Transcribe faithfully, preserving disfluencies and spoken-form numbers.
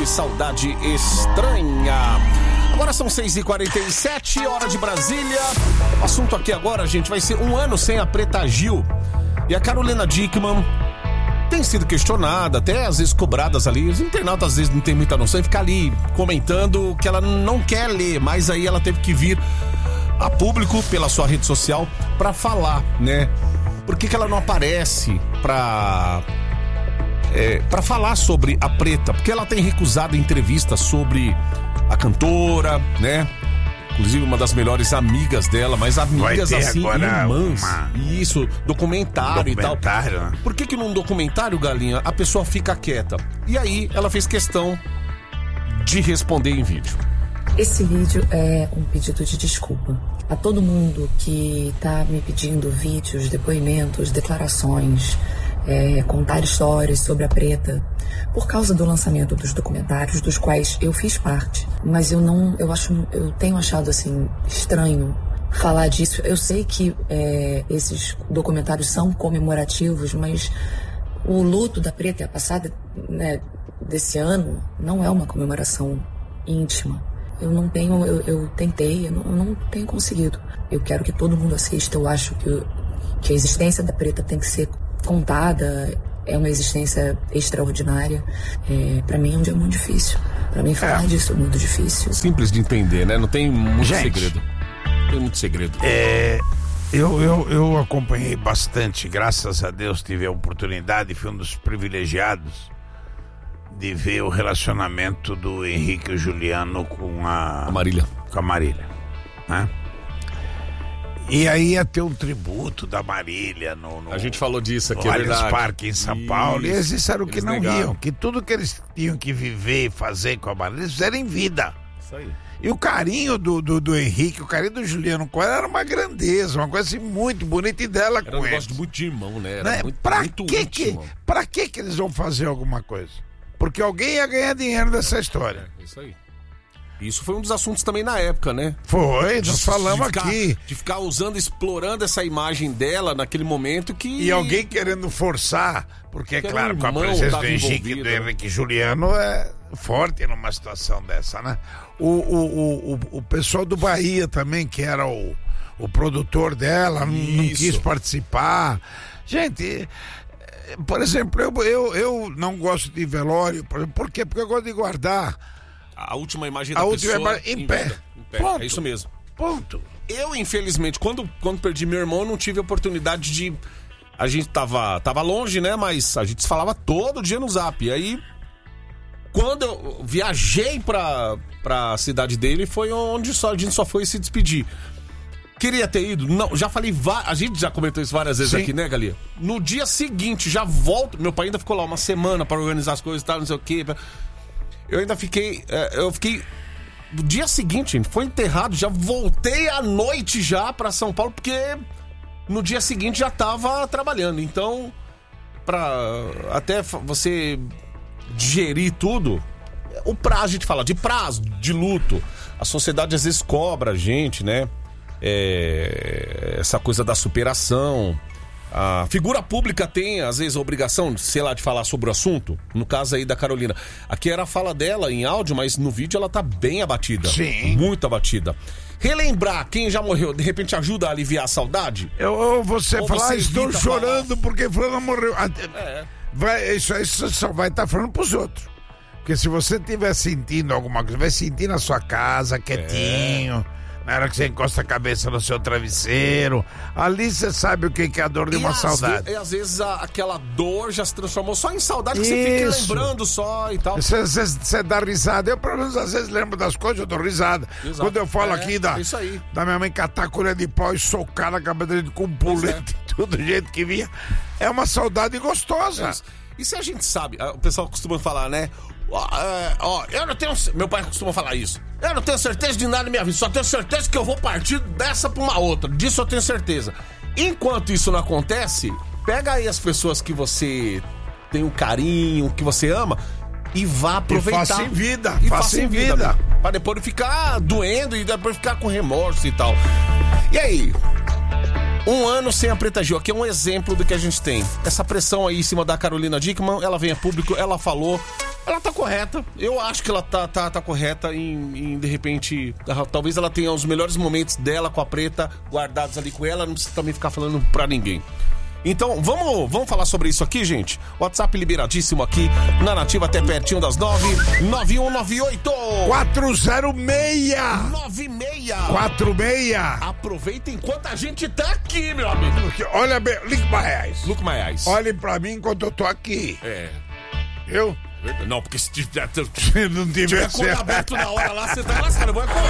Que saudade estranha. Agora são seis e quarenta e sete, hora de Brasília. O assunto aqui agora, gente, vai ser um ano sem a Preta Gil. E a Carolina Dickmann tem sido questionada, até às vezes cobradas ali. Os internautas às vezes não tem muita noção e fica ali comentando que ela não quer ler, mas aí ela teve que vir a público pela sua rede social pra falar, né? Por que que ela não aparece pra... É, para falar sobre a Preta, porque ela tem recusado entrevistas sobre a cantora, né? Inclusive uma das melhores amigas dela, mas amigas assim, irmãs. Uma... Isso, documentário, documentário e tal. Por que que num documentário, Galinha, a pessoa fica quieta? E aí ela fez questão de responder em vídeo. Esse vídeo é um pedido de desculpa a todo mundo que tá me pedindo vídeos, depoimentos, declarações, É, contar histórias sobre a Preta por causa do lançamento dos documentários dos quais eu fiz parte, mas eu não, eu acho, eu tenho achado assim estranho falar disso. Eu sei que é, esses documentários são comemorativos, mas o luto da Preta passada, né, desse ano não é uma comemoração íntima. Eu não tenho, eu, eu tentei, eu não, eu não tenho conseguido. Eu quero que todo mundo assista. Eu acho que, que a existência da Preta tem que ser contada, é uma existência extraordinária. É, pra mim é um dia muito difícil. Pra mim falar é. disso é muito difícil. Simples de entender, né? Não tem muito Gente, segredo. Não tem muito segredo. É, eu, eu, eu acompanhei bastante, graças a Deus tive a oportunidade, fui um dos privilegiados de ver o relacionamento do Henrique e o Juliano com a, a Marília. Com a Marília, né? E aí ia ter um tributo da Marília no, no a gente falou disso aqui, no é Allianz verdade. Parque em São Isso. Paulo. E eles disseram que eles não negaram. iam, que tudo que eles tinham que viver e fazer com a Marília, eles fizeram em vida. Isso aí. E o carinho do, do, do Henrique, o carinho do Juliano com ela era uma grandeza, uma coisa assim muito bonita, e dela era com um ele. negócio muito de irmão, né? Era né? muito, pra, muito que que, pra que que eles vão fazer alguma coisa? Porque alguém ia ganhar dinheiro dessa história. É, isso aí. Isso foi um dos assuntos também na época, né? Foi, nós de, falamos de ficar, aqui. De ficar usando, explorando essa imagem dela naquele momento que... E alguém querendo forçar, porque é que claro, um com a presença do Henrique e do né? Henrique Juliano é forte numa situação dessa, né? O, o, o, o pessoal do Bahia também, que era o, o produtor dela, não, não quis participar. Gente... Por exemplo, eu, eu, eu não gosto de velório, por, exemplo, por quê? Porque eu gosto de guardar a última imagem da a pessoa última imagem em, em pé. Em pé. Ponto. É isso mesmo. Ponto. Eu, infelizmente, quando, quando perdi meu irmão, não tive a oportunidade de... A gente tava, tava longe, né? Mas a gente se falava todo dia no Zap. E aí, quando eu viajei pra, pra cidade dele, foi onde só, a gente só foi se despedir. Queria ter ido? Não, já falei, a gente já comentou isso várias vezes Sim. aqui, né, Galinha? No dia seguinte, já volto, meu pai ainda ficou lá uma semana pra organizar as coisas e tal, não sei o quê. Eu ainda fiquei, eu fiquei, no dia seguinte, foi enterrado, já voltei à noite já pra São Paulo, porque no dia seguinte já tava trabalhando. Então, pra até você digerir tudo, o prazo, a gente fala de prazo, de luto, a sociedade às vezes cobra a gente, né? É, essa coisa da superação. A figura pública tem, às vezes, a obrigação, sei lá, de falar sobre o assunto. No caso aí da Carolina. Aqui era a fala dela em áudio, mas no vídeo ela tá bem abatida. Sim. Muito abatida. Relembrar quem já morreu, de repente ajuda a aliviar a saudade? Eu, eu você Ou falar, você estou chorando falar? porque fulano morreu. É. Vai, isso aí só vai estar tá falando pros outros. Porque se você estiver sentindo alguma coisa, vai sentir na sua casa, quietinho. É. Na hora que você encosta a cabeça no seu travesseiro, ali você sabe o que é a dor de e uma saudade. Ve- e às vezes a, aquela dor já se transformou só em saudade, que Isso. você fica lembrando só e tal. Você, você, você dá risada. Eu, pelo menos, às vezes lembro das coisas, eu dou risada. Exato. Quando eu falo É, aqui da, isso aí. da minha mãe catar a colher de pau e socar na cabeça dele com um pulete e tudo, do jeito que vinha, é uma saudade gostosa. É. E se a gente sabe, o pessoal costuma falar, né? Ó, é, ó, eu não tenho. Meu pai costuma falar isso. Eu não tenho certeza de nada na minha vida, só tenho certeza que eu vou partir dessa pra uma outra. Disso eu tenho certeza. Enquanto isso não acontece, pega aí as pessoas que você tem um carinho, que você ama, e vá aproveitar. E faça em vida, e faça em vida. vida. Pra depois não ficar doendo e depois ficar com remorso e tal. E aí? Um ano sem a Preta Gil, aqui é um exemplo do que a gente tem. Essa pressão aí em cima da Carolina Dickmann, ela vem a público, ela falou Ela tá correta. Eu acho que ela tá, tá, tá correta em, em, de repente, talvez ela tenha os melhores momentos dela com a Preta guardados ali com ela, não precisa também ficar falando pra ninguém. Então, vamos, vamos falar sobre isso aqui, gente? WhatsApp liberadíssimo aqui na Nativa até pertinho das nove. nove um nove oito quatro zero seis nove seis quatro seis. Aproveita enquanto a gente tá aqui, meu amigo. Olha bem, Lick My Eyes. Look my eyes. Olhem pra mim enquanto eu tô aqui. É. Eu? Não, porque se tiver, Não tiver tivesse... aberto na hora lá, você tá lascado. Eu vou acordar.